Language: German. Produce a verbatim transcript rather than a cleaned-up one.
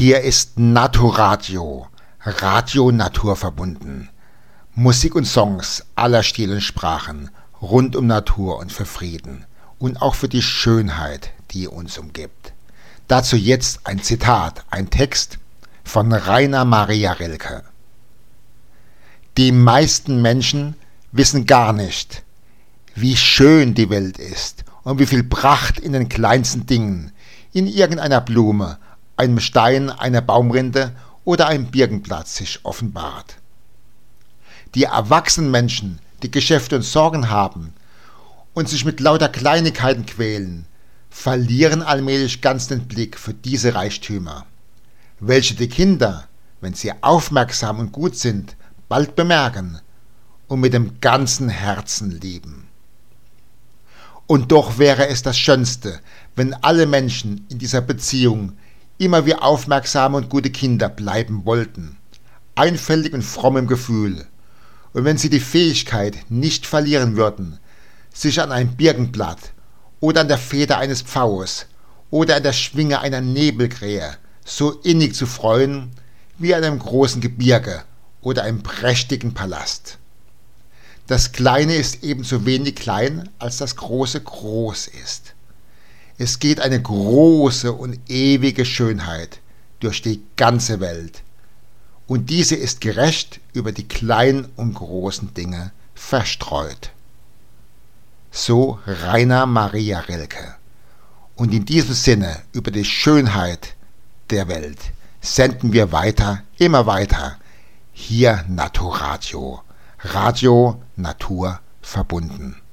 Hier ist Naturadio, Radio naturverbunden. Musik und Songs aller Stil und Sprachen, rund um Natur und für Frieden und auch für die Schönheit, die uns umgibt. Dazu jetzt ein Zitat, ein Text von Rainer Maria Rilke. Die meisten Menschen wissen gar nicht, wie schön die Welt ist und wie viel Pracht in den kleinsten Dingen, in irgendeiner Blume, einem Stein, einer Baumrinde oder einem Birkenblatt sich offenbart. Die erwachsenen Menschen, die Geschäfte und Sorgen haben und sich mit lauter Kleinigkeiten quälen, verlieren allmählich ganz den Blick für diese Reichtümer, welche die Kinder, wenn sie aufmerksam und gut sind, bald bemerken und mit dem ganzen Herzen lieben. Und doch wäre es das Schönste, wenn alle Menschen in dieser Beziehung immer wie aufmerksame und gute Kinder bleiben wollten, einfältig und fromm im Gefühl, und wenn sie die Fähigkeit nicht verlieren würden, sich an ein Birkenblatt oder an der Feder eines Pfaues oder an der Schwinge einer Nebelkrähe so innig zu freuen wie an einem großen Gebirge oder einem prächtigen Palast. Das Kleine ist ebenso wenig klein, als das Große groß ist. Es geht eine große und ewige Schönheit durch die ganze Welt, und diese ist gerecht über die kleinen und großen Dinge verstreut. So Rainer Maria Rilke. Und in diesem Sinne über die Schönheit der Welt senden wir weiter, immer weiter, hier Naturadio, Radio Natur verbunden.